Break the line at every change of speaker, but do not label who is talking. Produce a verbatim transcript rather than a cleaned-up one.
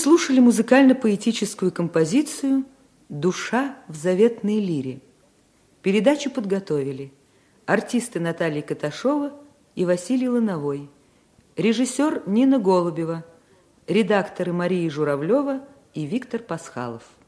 слушали музыкально-поэтическую композицию «Душа в заветной лире». Передачу подготовили артисты Наталья Каташова и Василий Лановой, режиссер Нина Голубева, редакторы Мария Журавлева и Виктор Пасхалов.